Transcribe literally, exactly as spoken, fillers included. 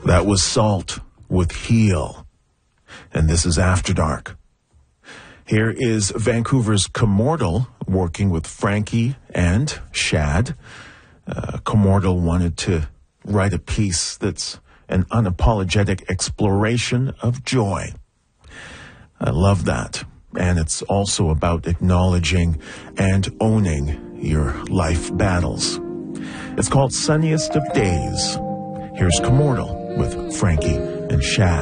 That was Salt with Heal. And this is After Dark. Here is Vancouver's Commortal working with Frankie and Shad. Uh, Commortal wanted to write a piece that's an unapologetic exploration of joy. I love that. And it's also about acknowledging and owning your life battles. It's called Sunniest of Days. Here's Commortal with Frankie and Shad.